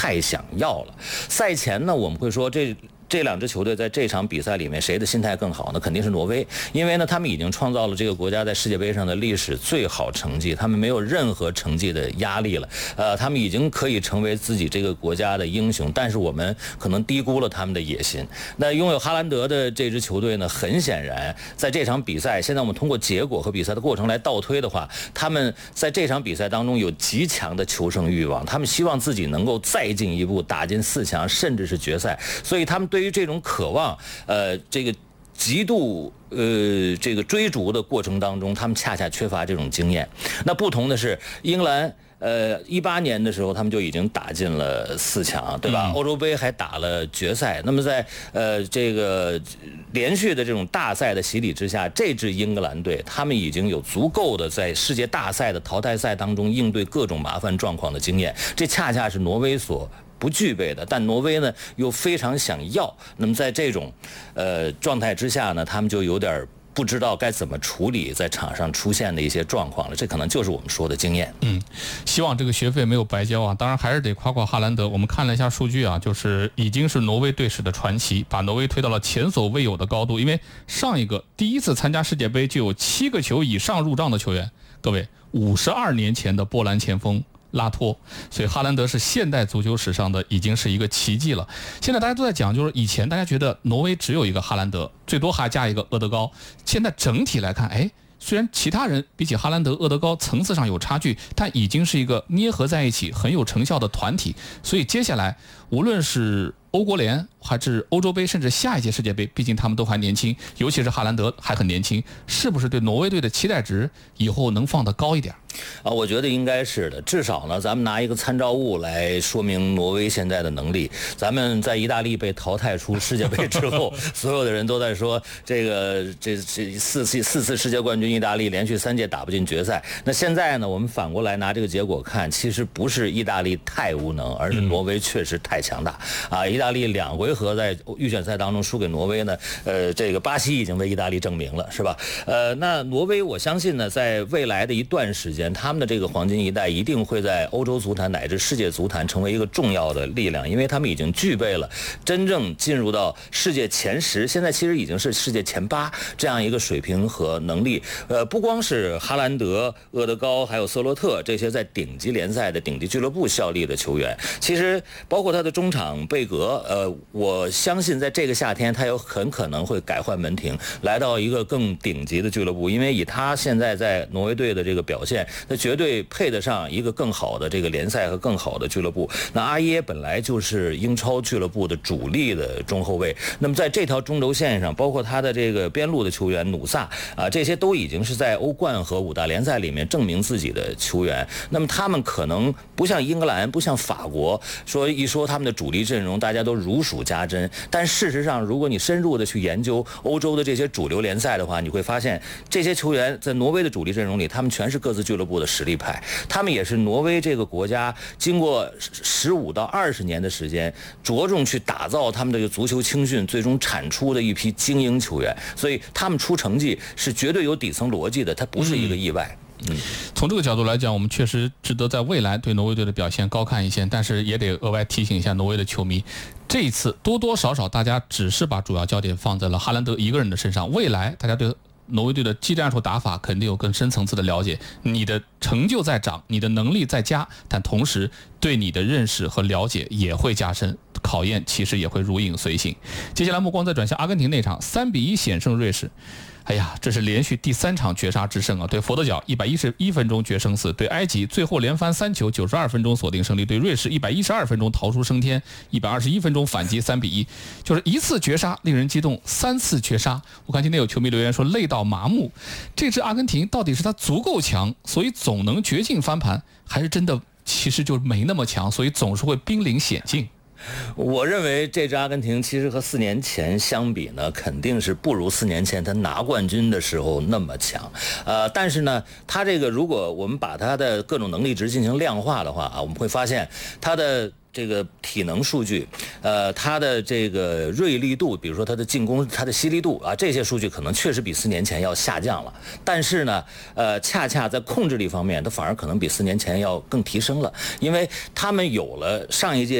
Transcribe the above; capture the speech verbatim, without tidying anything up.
太想要了。赛前呢，我们会说这。这两支球队在这场比赛里面，谁的心态更好呢？肯定是挪威，因为呢，他们已经创造了这个国家在世界杯上的历史最好成绩，他们没有任何成绩的压力了，呃，他们已经可以成为自己这个国家的英雄，但是我们可能低估了他们的野心。那拥有哈兰德的这支球队呢，很显然，在这场比赛，现在我们通过结果和比赛的过程来倒推的话，他们在这场比赛当中有极强的求胜欲望，他们希望自己能够再进一步，打进四强，甚至是决赛，所以他们对于这种渴望，呃，这个极度呃这个追逐的过程当中，他们恰恰缺乏这种经验。那不同的是，英格兰。呃，一八年的时候，他们就已经打进了四强，对吧？嗯、欧洲杯还打了决赛。那么在呃这个连续的这种大赛的洗礼之下，这支英格兰队他们已经有足够的在世界大赛的淘汰赛当中应对各种麻烦状况的经验。这恰恰是挪威所不具备的，但挪威呢又非常想要。那么在这种呃状态之下呢，他们就有点不知道该怎么处理在场上出现的一些状况了，这可能就是我们说的经验。 嗯，希望这个学费没有白交啊。当然还是得夸夸哈兰德。我们看了一下数据啊，就是已经是挪威队史的传奇，把挪威推到了前所未有的高度。因为上一个第一次参加世界杯就有七个球以上入账的球员，各位，五十二年前的波兰前锋拉托，所以哈兰德是现代足球史上的已经是一个奇迹了。现在大家都在讲，就是以前大家觉得挪威只有一个哈兰德，最多还加一个厄德高。现在整体来看，哎，虽然其他人比起哈兰德、厄德高层次上有差距，但已经是一个捏合在一起很有成效的团体。所以接下来无论是欧国联还是欧洲杯，甚至下一届世界杯，毕竟他们都还年轻，尤其是哈兰德还很年轻，是不是对挪威队的期待值以后能放得高一点？ 啊，我觉得应该是的。至少呢，咱们拿一个参照物来说明挪威现在的能力。咱们在意大利被淘汰出世界杯之后，所有的人都在说这个这这四次四次世界冠军意大利连续三届打不进决赛。那现在呢，我们反过来拿这个结果看，其实不是意大利太无能，而是挪威确实太强大啊！意大利两回合在预选赛当中输给挪威呢，呃，这个巴西已经为意大利证明了，是吧？呃，那挪威我相信呢，在未来的一段时间，他们的这个黄金一代一定会在欧洲足坛乃至世界足坛成为一个重要的力量，因为他们已经具备了真正进入到世界前十，现在其实已经是世界前八这样一个水平和能力。呃，不光是哈兰德、厄德高还有瑟洛特这些在顶级联赛的顶级俱乐部效力的球员，其实包括他的中场贝格，呃，我相信在这个夏天他有很可能会改换门庭，来到一个更顶级的俱乐部，因为以他现在在挪威队的这个表现，他绝对配得上一个更好的这个联赛和更好的俱乐部。那阿耶本来就是英超俱乐部的主力的中后卫，那么在这条中轴线上，包括他的这个边路的球员努萨啊，这些都已经是在欧冠和五大联赛里面证明自己的球员。那么他们可能不像英格兰，不像法国，说一说他们的主力阵容，大家都如数家珍。但事实上，如果你深入的去研究欧洲的这些主流联赛的话，你会发现这些球员在挪威的主力阵容里，他们全是各自俱乐部的实力派，他们也是挪威这个国家经过十五到二十年的时间，着重去打造他们这个足球青训，最终产出的一批精英球员，所以他们出成绩是绝对有底层逻辑的，它不是一个意外。 嗯，从这个角度来讲，我们确实值得在未来对挪威队的表现高看一线，但是也得额外提醒一下挪威的球迷，这一次多多少少大家只是把主要焦点放在了哈兰德一个人的身上，未来大家对挪威队的技战术打法肯定有更深层次的了解，你的成就在涨，你的能力在加，但同时对你的认识和了解也会加深，考验其实也会如影随形。接下来目光再转向阿根廷那场三比一险胜瑞士。哎呀，这是连续第三场绝杀之胜啊！对佛得角一百一十一分钟决生死，对埃及最后连翻三球，九十二分钟锁定胜利，对瑞士一百一十二分钟逃出升天，一百二十一分钟反击三比一，就是一次绝杀令人激动，三次绝杀，我看今天有球迷留言说累到麻木。这支阿根廷到底是他足够强，所以总能绝境翻盘，还是真的其实就没那么强，所以总是会濒临险境？ 我认为这支阿根廷其实和四年前相比呢，肯定是不如四年前他拿冠军的时候那么强。呃，但是呢，他这个如果我们把他的各种能力值进行量化的话啊，我们会发现他的这个体能数据，呃，他的这个锐利度，比如说他的进攻、他的犀利度啊，这些数据可能确实比四年前要下降了。但是呢，呃，恰恰在控制力方面，他反而可能比四年前要更提升了，因为他们有了上一届